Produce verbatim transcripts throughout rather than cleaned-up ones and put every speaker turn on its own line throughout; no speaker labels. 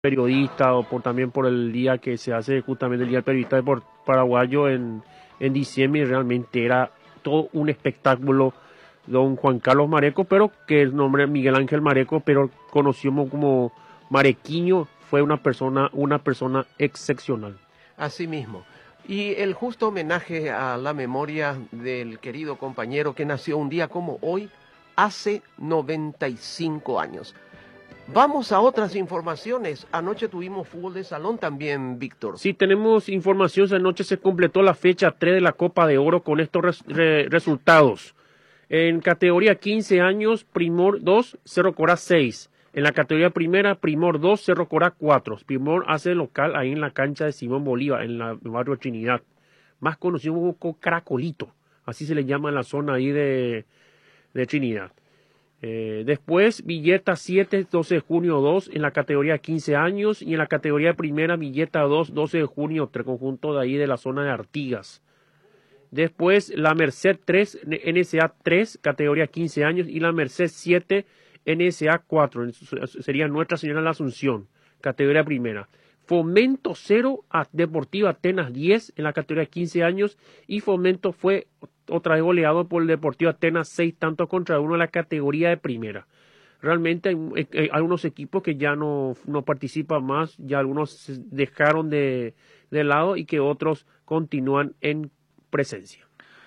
periodista o por también por el día que se hace justamente el Día del Periodista de por- Paraguayo en, en diciembre, y realmente era todo un espectáculo. Don Juan Carlos Mareco, pero que el nombre es Miguel Ángel Mareco, pero conocido como Marequiño, fue una persona, una persona excepcional.
Así mismo. Y el justo homenaje a la memoria del querido compañero que nació un día como hoy, hace noventa y cinco años. Vamos a otras informaciones. Anoche tuvimos fútbol de salón también, Víctor.
Sí, tenemos información. Anoche se completó la fecha tres de la Copa de Oro con estos res, re, resultados. En categoría quince años, Primor dos, Cerro Corá seis. En la categoría primera, Primor dos, Cerro Corá cuatro. Primor hace local ahí en la cancha de Simón Bolívar, en la, el barrio Trinidad. Más conocido como Caracolito. Así se le llama en la zona ahí de, de Trinidad. Eh, después, Villeta siete, doce de junio dos, en la categoría quince años, y en la categoría primera, Villeta dos, doce de junio, tres conjuntos de ahí de la zona de Artigas. Después, la Merced tres, N S A tres, categoría quince años, y la Merced siete, N S A cuatro, sería Nuestra Señora de la Asunción, categoría primera. Fomento cero, a Deportivo Atenas diez, en la categoría quince años, y Fomento fue otra vez goleado por el Deportivo Atenas seis tantos contra uno en la categoría de primera. Realmente hay, hay algunos equipos que ya no, no participan más, ya algunos dejaron de, de lado y que otros continúan en presencia.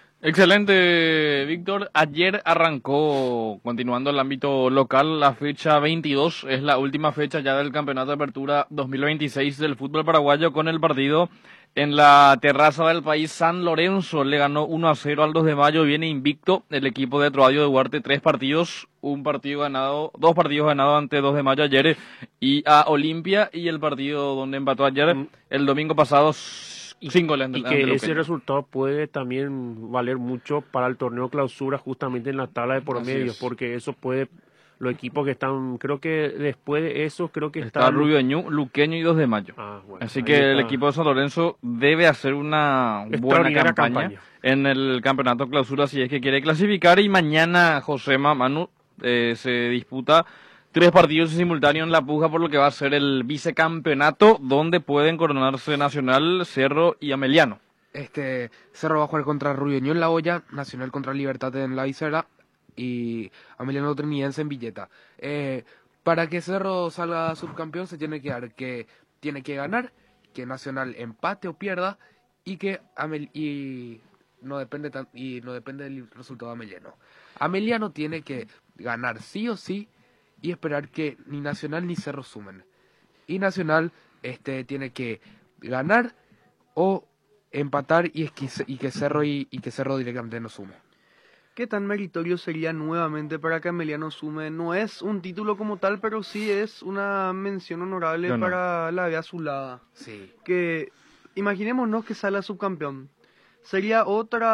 Excelente, Víctor. Ayer arrancó, continuando el ámbito local, la fecha veintidós. Es la última fecha ya del Campeonato de Apertura dos mil veintiséis del fútbol paraguayo, con el partido en la terraza del país. San Lorenzo le ganó uno a cero al dos de mayo. Viene invicto el equipo de Troadio de Huarte, tres partidos, un partido ganado, dos partidos ganados ante dos de mayo ayer y a Olimpia, y el partido donde empató ayer mm. el domingo pasado.
Y,
Sin goles
y que ese resultado puede también valer mucho para el torneo clausura, justamente en la tabla de promedios, porque eso puede, los equipos que están, creo que después de eso, creo que está...
Está Rubio Ñu, Luqueño y dos de mayo.
Ah, bueno,
así que está. El equipo de San Lorenzo debe hacer una buena campaña, campaña en el campeonato clausura si es que quiere clasificar. Y mañana, Josema, Manu, eh, se disputa tres partidos en simultáneo en la puja por lo que va a ser el vicecampeonato, donde pueden coronarse Nacional, Cerro y Ameliano.
Este Cerro va a jugar contra Rubio Ñu en La Hoya, Nacional contra Libertad en La Visera y Ameliano Trinidense en Villeta. Eh, para que Cerro salga subcampeón se tiene que dar que tiene que ganar, que Nacional empate o pierda y que Amel y no depende tan, y no depende del resultado de Ameliano. Ameliano tiene que ganar sí o sí y esperar que ni Nacional ni Cerro sumen. Y Nacional este tiene que ganar o empatar y, y que Cerro y, y que Cerro directamente no sume.
¿Qué tan meritorio sería nuevamente para que Ameliano sume? No es un título como tal, pero sí es una mención honorable no, no. para la B Azulada.
Sí.
Que imaginémonos que sale subcampeón. Sería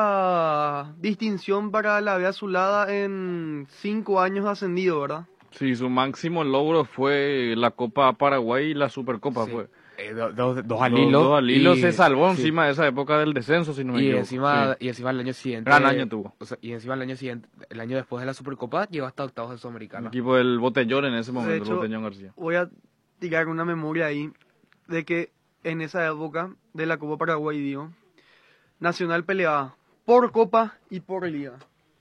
otra distinción para la B Azulada en cinco años ascendido, ¿verdad?
Sí, su máximo logro fue la Copa Paraguay y la Supercopa sí. fue.
Eh, dos, dos, dos al hilo.
Dos, dos al hilo
y,
se salvó
sí.
encima de esa época del descenso, si no me
y
equivoco.
Encima,
sí.
Y encima el año siguiente...
Gran año tuvo.
O sea, y encima el año siguiente, el año después de la Supercopa, llegó hasta octavos de Sudamericana.
El equipo del Botellón en ese momento,
de hecho,
el Botellón García.
Voy a tirar una memoria ahí de que en esa época de la Copa Paraguay, digo, Nacional peleaba por Copa y por Liga.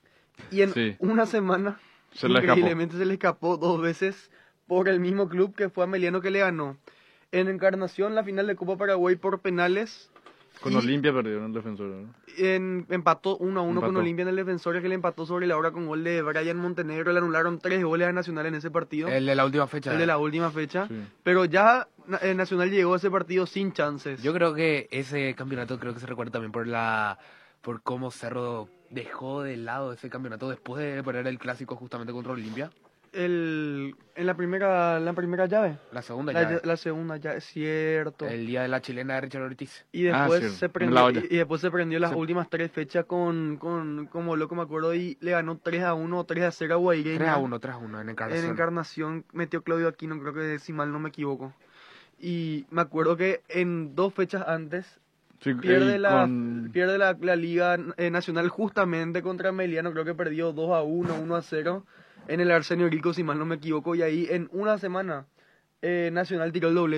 Y en sí. una semana,
se
increíblemente
le
se le escapó dos veces por el mismo club que fue Ameliano que le ganó. En Encarnación, la final de Copa Paraguay por penales.
Con Olimpia perdió en el Defensor, ¿no?
En, empató uno a uno con Olimpia en el Defensor, que le empató sobre la hora con gol de Brian Montenegro. Le anularon tres goles a Nacional en ese partido.
El de la última fecha.
El de la última fecha.
Sí.
Pero ya eh, Nacional llegó a ese partido sin chances.
Yo creo que ese campeonato creo que se recuerda también por la por cómo Cerro dejó de lado ese campeonato después de perder el clásico justamente contra Olimpia.
El, en la primera la primera llave.
La segunda
la,
llave.
La segunda llave, es cierto.
El día de la chilena de Richard Ortiz.
Y después,
ah,
se, prendió, y, y después se prendió las sí. últimas tres fechas con, con, como loco me acuerdo, y le ganó tres a uno o tres a cero a Guaireña.
tres a uno, tres a uno en Encarnación.
En Encarnación metió Claudio Aquino, creo que si mal no me equivoco. Y me acuerdo que en dos fechas antes sí, pierde, la, con... pierde la, la Liga Nacional justamente contra Ameliano, creo que perdió dos a uno, uno a cero. En el Arsenio Rico, si mal no me equivoco, y ahí en una semana eh, Nacional tiró el doblete.